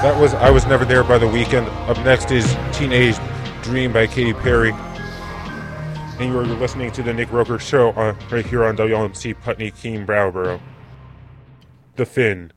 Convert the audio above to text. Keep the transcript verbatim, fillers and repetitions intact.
That was I Was Never There by The Weeknd. Up next is Teenage Dream by Katy Perry. And you're listening to the Nick Roker Show on, right here on W L M C Putney, Keene, Brattleboro. The Finn.